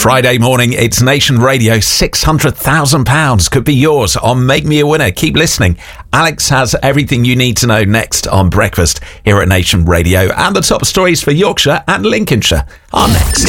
Friday morning, it's Nation Radio. £600,000 could be yours on Make Me a Winner. Keep listening. Alex has everything you need to know next on Breakfast here at Nation Radio. And the top stories for Yorkshire and Lincolnshire are next.